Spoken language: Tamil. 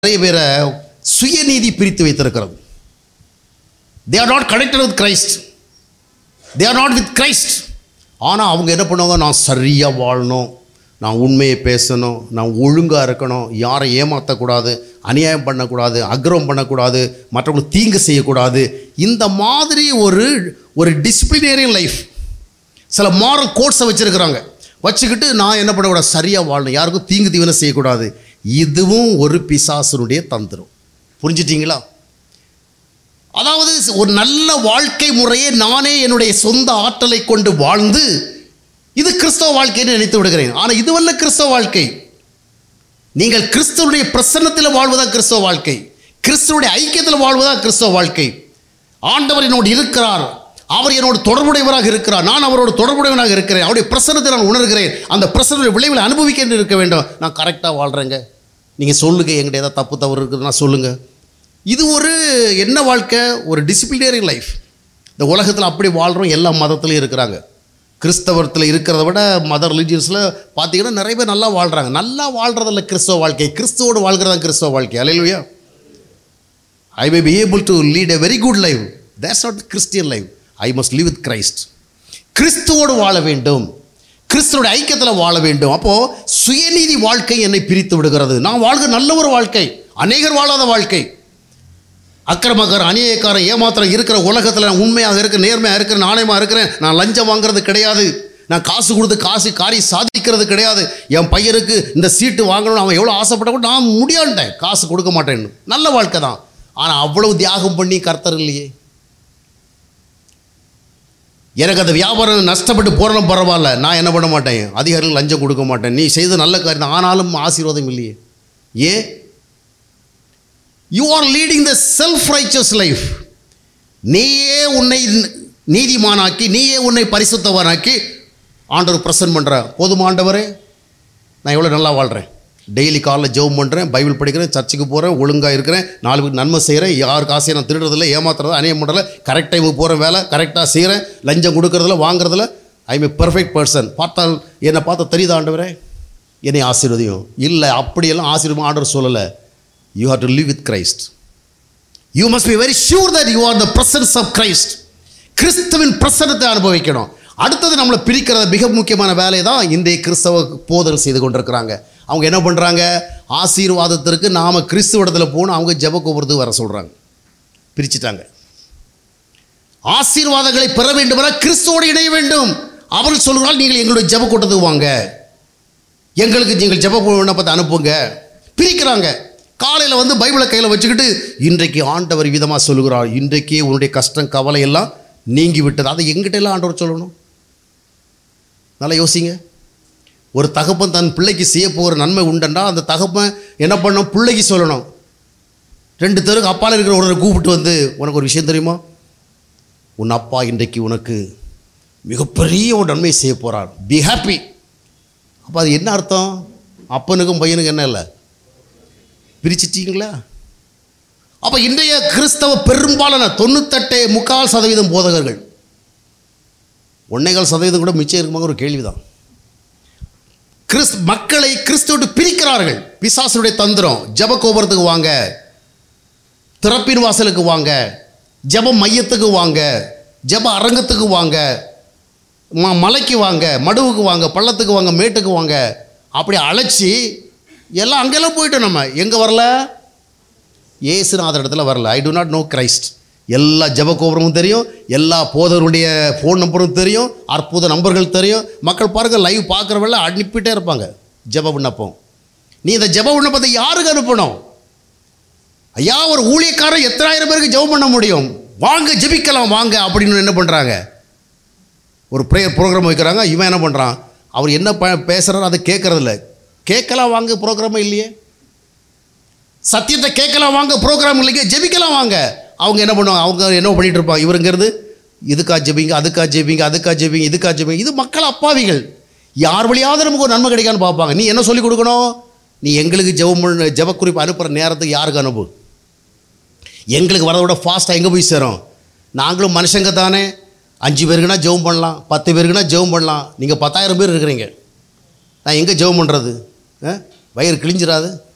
நிறைய பேரை சுயநீதி பிரித்து வைத்திருக்கிறது. They are not connected with Christ. They are not with Christ. ஆனால் அவங்க என்ன பண்ணுவாங்க, நான் சரியாக வாழணும், நான் உண்மையை பேசணும், நான் ஒழுங்காக இருக்கணும், யாரை ஏமாற்றக்கூடாது, அநியாயம் பண்ணக்கூடாது, அக்கிரமம் பண்ணக்கூடாது, மற்றவங்களுக்கு தீங்கு செய்யக்கூடாது. இந்த மாதிரி ஒரு டிசிப்ளினேரியன் லைஃப், சில மாரல் கோட்ஸை வச்சுருக்கிறாங்க. வச்சுக்கிட்டு நான் என்ன பண்ணக்கூடாது, சரியாக வாழணும், யாருக்கும் தீங்கு தீவனை செய்யக்கூடாது. இதுவும் ஒரு பிசாசனுடைய தந்திரம். புரிஞ்சிட்டிங்களா? அதாவது ஒரு நல்ல வாழ்க்கை முறையை நானே என்னுடைய சொந்த ஆற்றலை கொண்டு வாழ்ந்து இது கிறிஸ்தவ வாழ்க்கைன்னு நினைத்து விடுகிறேன். ஆனால் இதுவல்ல கிறிஸ்தவ வாழ்க்கை. நீங்கள் கிறிஸ்துவனுடைய பிரசன்னத்தில் வாழ்வதா கிறிஸ்தவ வாழ்க்கை, கிறிஸ்துவனுடைய ஐக்கியத்தில் வாழ்வதா கிறிஸ்தவ வாழ்க்கை. ஆண்டவர் என்னோடு இருக்கிறார், அவர் என்னோட தொடர்புடையவராக இருக்கிறார், நான் அவரோட தொடர்புடையவனாக இருக்கிறேன், அவருடைய பிரசன்னத்தை நான் உணர்கிறேன், அந்த பிரசன்னுடைய விளைவில் அனுபவிக்க இருக்க வேண்டும். நான் கரெக்டாக வாழ்கிறேங்க. நீங்கள் சொல்லுங்கள், எங்கிட்ட ஏதாவது தப்பு தவறு இருக்குதுன்னா சொல்லுங்கள். இது என்ன வாழ்க்கை, ஒரு டிசிப்ளினரி லைஃப். இந்த உலகத்தில் அப்படி வாழ்கிறோம். எல்லா மதத்துலையும் இருக்கிறாங்க. கிறிஸ்தவத்தில் இருக்கிறத விட மதர் ரிலீஜியஸில் பார்த்தீங்கன்னா நிறைய பேர் நல்லா வாழ்கிறாங்க. நல்லா வாழ்கிறதில்ல கிறிஸ்தவ வாழ்க்கை, கிறிஸ்துவோடு வாழ்கிறதா கிறிஸ்தவ வாழ்க்கை. அல்லேலூயா. ஐ may be able to lead a very good life. That's not Christian life. I must live with Christ. கிறிஸ்துவோடு வாழ வேண்டும், கிறிஸ்துவோட ஐக்கியத்தில் வாழ வேண்டும். அப்போது சுயநீதி வாழ்க்கை என்னை பிரித்து விடுகிறது. நான் வாழ்கிற நல்ல ஒரு வாழ்க்கை, அநேகர் வாழாத வாழ்க்கை. அக்கிரமக்காரன், அநியாயக்காரன், ஏமாத்திரம் இருக்கிற உலகத்தில் நான் உண்மையாக இருக்கிறேன், நேர்மையாக இருக்கிறேன், நாணயமாக இருக்கிறேன். நான் லஞ்சம் வாங்குறது கிடையாது, நான் காசு கொடுத்து காரியம் சாதிக்கிறது கிடையாது. என் பையனுக்கு இந்த சீட்டு வாங்கணும்னு அவன் எவ்வளோ ஆசைப்பட்ட கூட நான் முடியாண்டேன், காசு கொடுக்க மாட்டேன்னு. நல்ல வாழ்க்கை தான். ஆனால் அவ்வளவு தியாகம் பண்ணி கர்த்தர் இல்லையே. எனக்கு அந்த வியாபாரம் நஷ்டப்பட்டு போகிறதும் பரவாயில்ல, நான் என்ன பண்ண மாட்டேன், அதிகாரிகள் லஞ்சம் கொடுக்க மாட்டேன். நீ செய்த நல்ல காரியம் தான், ஆனாலும் ஆசீர்வாதம் இல்லையே. ஏன்? You are leading the self-righteous life. நீயே உன்னை நீதிமானாக்கி, நீயே உன்னை பரிசுத்தவனாக்கி ஆண்டவர் பிரசன்ட் பண்ணுற. போதுமா ஆண்டவரே, நான் எவ்வளோ நல்லா வாழ்கிறேன், டெய்லி காலைல ஜெபம் பண்ணுறேன், பைபிள் படிக்கிறேன், சர்ச்சுக்கு போகிறேன், ஒழுங்காக இருக்கிறேன், 4 பேருக்கு நன்மை செய்கிறேன், யார் காசையும் நான் திருடுறதில்ல, ஏமாத்துறதில்ல, அநியாயம் பண்ணுறதில்ல, கரெக்ட் டைமுக்கு போகிறேன், வேலை கரெக்டாக செய்கிறேன், லஞ்சம் கொடுக்கறதில்ல, வாங்குறதில்ல. I am a perfect person. பார்த்தால் என்னை பார்த்தா தெரியுதா ஆண்டவரே, என்னை ஆசீர்வதியும். இல்லை, அப்படியெல்லாம் ஆசீர்வாதம் ஆண்டவர் சொல்லலை. You have to live with Christ. You must be very sure that you are the presence of Christ. கிறிஸ்துவின் பிரசன்னத்தை அனுபவிக்கணும். அடுத்தது நம்மளை பிரிக்கிற மிக முக்கியமான வேலை தான் இன்றைய கிறிஸ்தவ போதகர் செய்து கொண்டிருக்கிறாங்க. அவங்க என்ன பண்ணுறாங்க, ஆசீர்வாதத்திற்கு நாம் கிறிஸ்துவத்தில் போகணும், அவங்க ஜெப கோபுரத்துக்கு வர சொல்கிறாங்க. பிரிச்சுட்டாங்க. ஆசீர்வாதங்களை பெற வேண்டுமென்றால் கிறிஸ்துவோடு இணைய வேண்டும். அவர்கள் சொல்கிறால், நீங்கள் எங்களுடைய ஜெப கூட்டத்துக்கு வாங்க, எங்களுக்கு நீங்கள் ஜெப விண்ணப்பத்தை அனுப்புங்க. பிரிக்கிறாங்க. காலையில் வந்து பைபிளை கையில் வச்சுக்கிட்டு, இன்றைக்கு ஆண்டவர் விதமாக சொல்லுகிறார், இன்றைக்கே உன்னுடைய கஷ்டம் கவலை எல்லாம் நீங்கி விட்டது. அதை எங்கிட்ட எல்லாம் ஆண்டவர் சொல்லணும். நல்லா யோசிங்க. ஒரு தகப்பன் தன் பிள்ளைக்கு செய்ய போகிற நன்மை உண்டா, அந்த தகப்பன் என்ன பண்ணணும், பிள்ளைக்கு சொல்லணும். 2 தெருக்கு அப்பால் இருக்கிற ஒருவரை கூப்பிட்டு வந்து, உனக்கு ஒரு விஷயம் தெரியுமா, உன் அப்பா இன்றைக்கு உனக்கு மிகப்பெரிய ஒரு நன்மை செய்ய போகிறார், பி ஹாப்பி. அப்போ அது என்ன அர்த்தம்? அப்பனுக்கும் பையனுக்கும் என்ன இல்லை, பிரிச்சிட்டீங்களா? அப்போ இன்றைய கிறிஸ்தவ பெரும்பாலான 98.4% போதகர்கள், 1.25% கூட மிச்சம் இருக்குமாங்க ஒரு கேள்விதான். மக்களை கிறிஸ்துவோடு பிரிக்கிறார்கள். பிசாசுடைய தந்திரம். ஜெப கோபுரத்துக்கு வாங்க, திறப்பின் வாசலுக்கு வாங்க, ஜெப மையத்துக்கு வாங்க, ஜெப அரங்கத்துக்கு வாங்க, மலைக்கு வாங்க, மடுவுக்கு வாங்க, பள்ளத்துக்கு வாங்க, மேட்டுக்கு வாங்க, அப்படி அழைச்சி எல்லாம் அங்கெல்லாம் போயிட்டோம். நம்ம எங்கே வரல, இயேசுநாதர் இடத்துல வரல. ஐ டு நாட் நோ கிரைஸ்ட். எல்லா ஜெப கோபுரமும் தெரியும், எல்லா போதருடைய ஃபோன் நம்பரும் தெரியும், அற்புத நம்பர்கள் தெரியும். மக்கள் பாருங்கள், லைவ் பார்க்குறவங்கள அனுப்பிட்டே இருப்பாங்க ஜெப விண்ணப்பம். நீ இந்த ஜெப விண்ணப்பத்தை யாருக்கு அனுப்பணும்? ஐயா, ஒரு ஊழியக்காரன் எத்தனாயிரம் பேருக்கு ஜெபம் பண்ண முடியும்? வாங்க ஜெபிக்கலாம் வாங்க அப்படின்னு என்ன பண்ணுறாங்க, ஒரு ப்ரேயர் ப்ரோக்ராம் வைக்கிறாங்க. இவன் என்ன பண்ணுறான், அவர் என்ன பேசுகிறாரோ அதை கேட்குறதில்ல. கேட்கலாம் வாங்க ப்ரோக்ராம் இல்லையே, சத்தியத்தை கேட்கலாம் வாங்க ப்ரோக்ராம் இல்லைங்க, ஜெபிக்கலாம் வாங்க. அவங்க என்ன பண்ணுவாங்க, அவங்க என்ன பண்ணிகிட்டு இருப்பாங்க, இவருங்கிறது இதுக்கா ஜெபிங்க, அதுக்கா ஜெபிங்க, அதுக்கா ஜெபிங்க, இதுக்கா ஜெபிங்க. இது மக்கள் அப்பாவிகள். யார் வழியாவது நமக்கு ஒரு நன்மை கிடைக்கான்னு பார்ப்பாங்க. நீ என்ன சொல்லிக் கொடுக்கணும், நீ எங்களுக்கு ஜெப குறிப்பு அனுப்புகிற நேரத்துக்கு யாருக்கு அனுப்பு, எங்களுக்கு வரதை விட ஃபாஸ்ட்டாக எங்கே போய் சேரும். நாங்களும் மனுஷங்க தானே, 5 பேருக்குன்னா ஜெபம் பண்ணலாம், 10 பேருக்குன்னா ஜெபம் பண்ணலாம். நீங்கள் 10,000 பேர் இருக்கிறீங்க, நான் எங்கே ஜெபம் பண்ணுறது? வயிறு கிழிஞ்சிடாது?